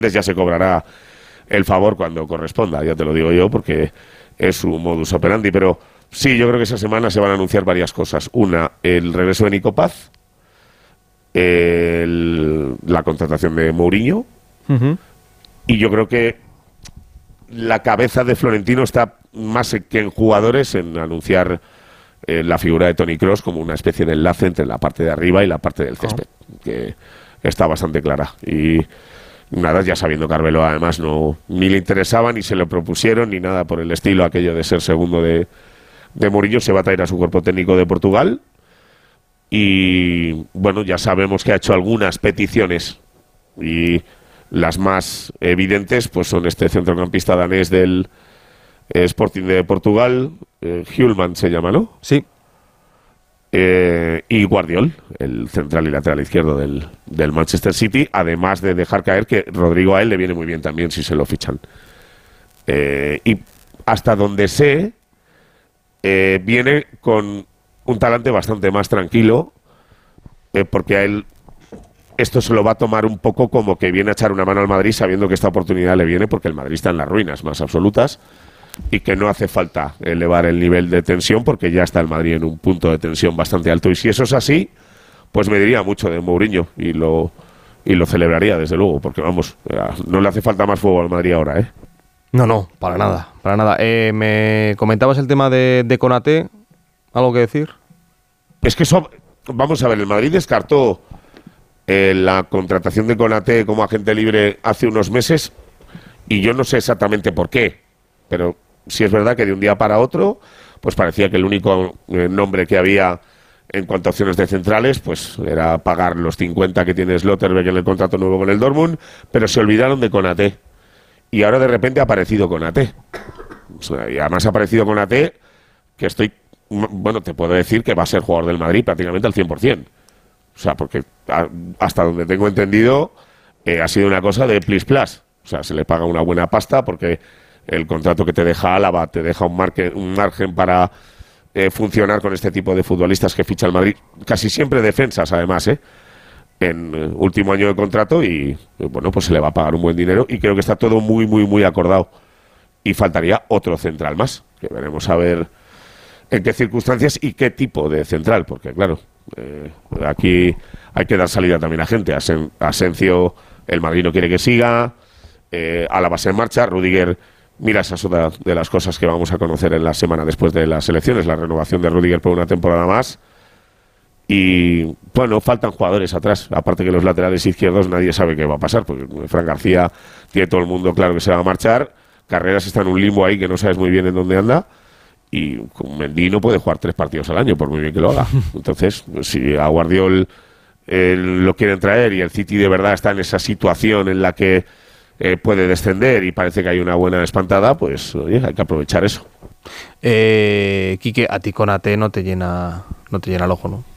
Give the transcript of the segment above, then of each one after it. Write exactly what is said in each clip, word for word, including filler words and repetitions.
ya se cobrará el favor cuando corresponda, ya te lo digo yo, porque es su modus operandi. Pero sí, yo creo que esa semana se van a anunciar varias cosas. Una, el regreso de Nico Paz, el, la contratación de Mourinho, uh-huh. y yo creo que la cabeza de Florentino está más que en jugadores en anunciar eh, la figura de Toni Kroos como una especie de enlace entre la parte de arriba y la parte del césped, oh. que está bastante clara. Y nada, ya sabiendo que Arbeloa además no ni le interesaba, ni se lo propusieron, ni nada por el estilo, aquello de ser segundo de, de Mourinho, se va a traer a su cuerpo técnico de Portugal. Y bueno, ya sabemos que ha hecho algunas peticiones, y las más evidentes pues son este centrocampista danés del Sporting de Portugal, eh, Hjulmand se llama, ¿no? Sí. Eh, y Guardiol, el central y lateral izquierdo del, del Manchester City, además de dejar caer que Rodrigo a él le viene muy bien también si se lo fichan. Eh, y hasta donde sé, eh, viene con un talante bastante más tranquilo, eh, porque a él esto se lo va a tomar un poco como que viene a echar una mano al Madrid sabiendo que esta oportunidad le viene porque el Madrid está en las ruinas más absolutas y que no hace falta elevar el nivel de tensión porque ya está el Madrid en un punto de tensión bastante alto. Y si eso es así, pues me diría mucho de Mourinho y lo, y lo celebraría desde luego, porque vamos, no le hace falta más fuego al Madrid ahora, ¿eh? No, no, para nada, para nada. Eh, me comentabas el tema de, de Konaté, ¿algo que decir? Es que eso, vamos a ver, el Madrid descartó Eh, la contratación de Konaté como agente libre hace unos meses y yo no sé exactamente por qué, pero sí es verdad que de un día para otro pues parecía que el único eh, nombre que había en cuanto a opciones de centrales pues era pagar los cincuenta que tiene Slotterbeck en el contrato nuevo con el Dortmund, pero se olvidaron de Konaté y ahora de repente ha aparecido Konaté, o sea, y además ha aparecido Konaté que estoy, bueno, te puedo decir que va a ser jugador del Madrid prácticamente al cien por ciento. O sea, porque a, hasta donde tengo entendido eh, ha sido una cosa de plis plas. O sea, se le paga una buena pasta porque el contrato que te deja Álava te deja un, marque, un margen para eh, funcionar con este tipo de futbolistas que ficha el Madrid. Casi siempre defensas, además, ¿eh? En eh, último año de contrato y, eh, bueno, pues se le va a pagar un buen dinero y creo que está todo muy, muy, muy acordado. Y faltaría otro central más, que veremos a ver en qué circunstancias y qué tipo de central, porque claro, eh, aquí hay que dar salida también a gente. Asen- Asencio, el Madrid no quiere que siga, eh, Álava se en marcha, Rüdiger, mira, esa es otra de las cosas que vamos a conocer en la semana después de las elecciones, la renovación de Rüdiger por una temporada más. Y bueno, faltan jugadores atrás, aparte que los laterales izquierdos nadie sabe qué va a pasar, porque Fran García tiene todo el mundo claro que se va a marchar, Carreras está en un limbo ahí que no sabes muy bien en dónde anda. Y con Mendy no puede jugar tres partidos al año, por muy bien que lo haga. Entonces, si a Guardiol eh, lo quieren traer y el City de verdad está en esa situación en la que eh, puede descender y parece que hay una buena espantada, pues oye, hay que aprovechar eso. Eh, Quique, a ti Konaté no te llena, no te llena el ojo, ¿no?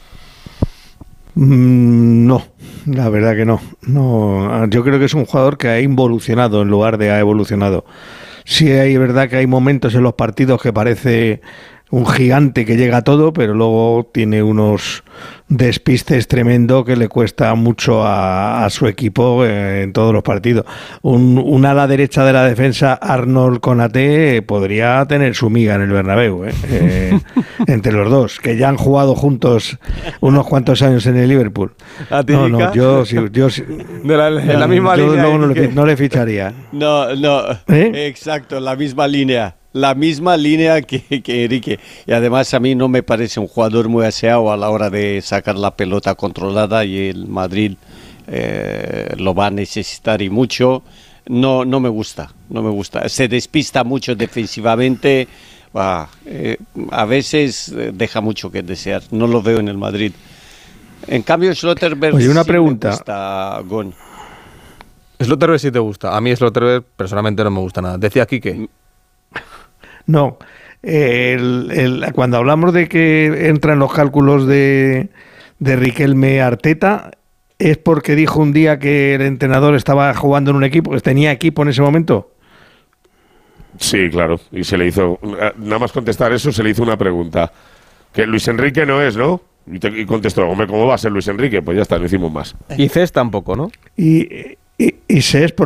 Mm, no, la verdad que no. No, yo creo que es un jugador que ha involucionado en lugar de ha evolucionado. Sí, hay verdad que hay momentos en los partidos que parece un gigante que llega a todo, pero luego tiene unos despistes tremendo que le cuesta mucho a, a su equipo eh, en todos los partidos. Un, un ala derecha de la defensa, Arnold Konaté, podría tener su miga en el Bernabéu, eh, eh, entre los dos, que ya han jugado juntos unos cuantos años en el Liverpool. No, no, yo, yo, yo de la, en la misma yo línea. No, no, le, no le ficharía. No, no, ¿Eh? Exacto, la misma línea. La misma línea que, que Enrique. Y además a mí no me parece un jugador muy aseado a la hora de sacar la pelota controlada y el Madrid eh, lo va a necesitar y mucho. No, no me gusta, no me gusta. Se despista mucho defensivamente. Ah, eh, a veces deja mucho que desear. No lo veo en el Madrid. En cambio, Schlotterberg Oye, una sí pregunta. me gusta, Gon. Schlotterberg sí te gusta. A mí Schlotterberg personalmente no me gusta nada. Decía Quique. No, el, el, cuando hablamos de que entran los cálculos de, de Riquelme Arteta, ¿es porque dijo un día que el entrenador estaba jugando en un equipo, que tenía equipo en ese momento? Sí, claro, y se le hizo, nada más contestar eso, se le hizo una pregunta, que Luis Enrique no es, ¿no? Y, te, y contestó, hombre, ¿cómo va a ser Luis Enrique? Pues ya está, no hicimos más. Y Cés tampoco, ¿no? Y, y, y se es